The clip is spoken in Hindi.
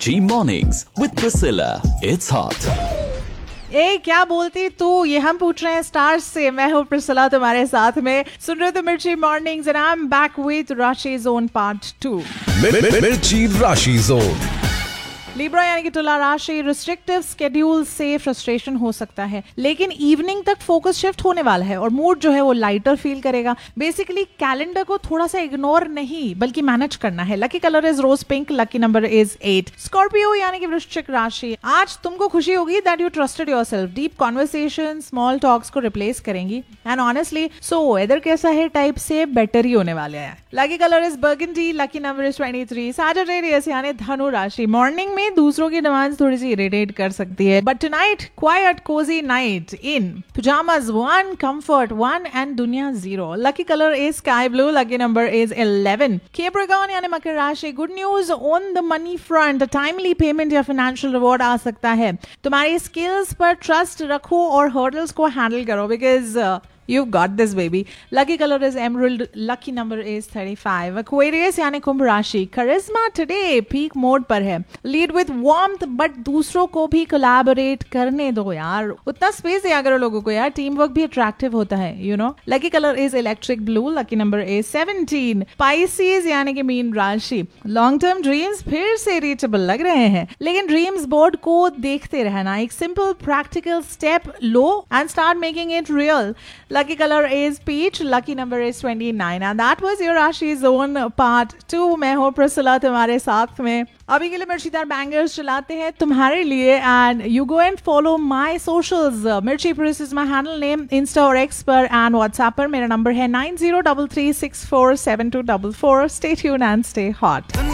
G Mornings with Priscilla. It's hot. ए क्या बोलती तू, ये हम पूछ रहे हैं स्टार्स से। मैं हूँ प्रिसिला तुम्हारे साथ में, सुन रहे हो तो मिर्ची mornings and I am back with राशि जोन पार्ट 2। मिर्ची राशि जोन। लिब्रा यानी कि तुला राशि, रिस्ट्रिक्टिव स्केड्यूल से फ्रस्ट्रेशन हो सकता है, लेकिन इवनिंग तक फोकस शिफ्ट होने वाला है और मूड जो है वो लाइटर फील करेगा। बेसिकली कैलेंडर को थोड़ा सा इग्नोर नहीं बल्कि मैनेज करना है। Lucky colour is rose pink, lucky number is 8। Scorpio यानी कि वृश्चिक राशि, आज तुमको खुशी होगी that you trusted yourself. Deep conversation small talks को रिप्लेस करेंगी एंड ऑनेस्टली सो वेदर कैसा है टाइप से बेटर ही होने वाले हैं। Lucky colour is burgundy, lucky number is 23। Sagittarius यानी धनु राशि, मॉर्निंग में दूसरों की डिमांड्स थोड़ी सी इरिटेट कर सकती है, but tonight quite Cozi night in पिजामास 1, comfort 1 and दुनिया 0। Lucky colour is sky blue, lucky number is 11। Capricorn यानी मकर राशि, good news on the money front, timely payment या फाइनेंशियल रिवॉर्ड आ सकता है। तुम्हारी स्किल्स पर ट्रस्ट रखो और हर्डल्स को हैंडल करो because you've got this baby. Lucky color is emerald, lucky number is 35. Aquarius यानी कुंभ राशि, charisma today peak mode पर है। Lead with warmth, but दूसरों को भी collaborate करने दो यार, उतना स्पेस दिया करो लोगों को यार, टीम वर्क भी अट्रैक्टिव होता है you know. Lucky color is electric blue, lucky number is 17. Pisces यानी कि मीन राशि, long term dreams फिर से reachable लग रहे हैं, लेकिन ड्रीम्स बोर्ड को देखते रहना, एक simple practical step low and start making it real. Lucky color is peach, lucky number is 29 and that was your Rashi Zone part 2। मैं हूँ प्रिसिला तुम्हारे साथ में। अभी के लिए मिर्चीदार बैंगर्स चलाते हैं तुम्हारे लिए and you go and follow my socials. मिर्ची प्रिस is my handle name Insta और एक्स पर एंड व्हाट्सएप पर मेरा नंबर है 9033647244। Stay tuned and stay hot.